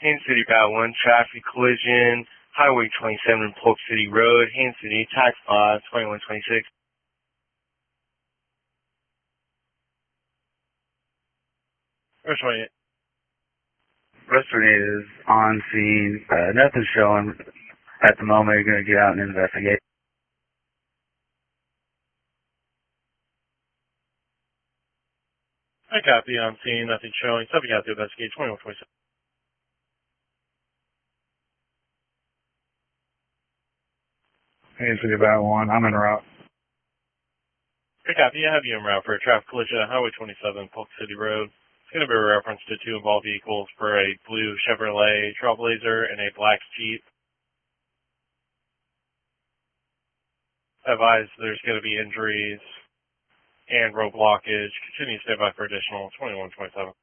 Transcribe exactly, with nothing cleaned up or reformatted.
Haines City Route one, traffic collision, Highway twenty-seven, Polk City Road, Haines City, tax law twenty-one twenty-six. Where's twenty-eight? Restaurant is on scene. Uh, nothing's showing at the moment. You're going to get out and investigate. I copy on scene, nothing showing. Subject out to investigate twenty-one twenty-seven. Haines City Route one, I'm en route. I copy, I have you en route for a traffic collision on Highway twenty-seven, Polk City Road. It's going to be a reference to two involved vehicles for a blue Chevrolet Trailblazer and a black Jeep. Advise there's going to be injuries and road blockage. Continue to stay by for additional twenty-one twenty-seven.